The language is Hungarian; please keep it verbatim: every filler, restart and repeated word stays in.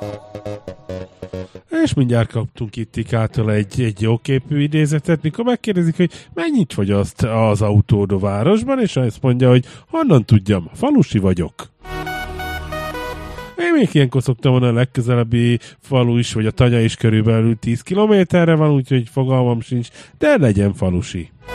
És mindjárt kaptunk itt Tikától egy, egy jóképű idézetet, mikor megkérdezik, hogy mennyit fogyaszt az autód a városban, és azt mondja, hogy honnan tudjam, falusi vagyok. Én még ilyenkor szoktam volna, a legközelebbi falu is, vagy a Tanya is körülbelül tíz kilométerre van, úgyhogy fogalmam sincs, de legyen falusi.